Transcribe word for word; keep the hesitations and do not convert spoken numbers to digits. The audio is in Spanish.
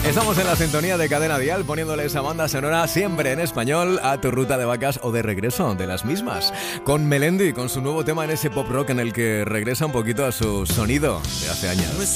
Estamos en la sintonía de Cadena Dial, poniéndole esa banda sonora siempre en español a tu ruta de vacas o de regreso de las mismas. Con Melendi, con su nuevo tema en ese pop rock en el que regresa un poquito a su sonido de hace años.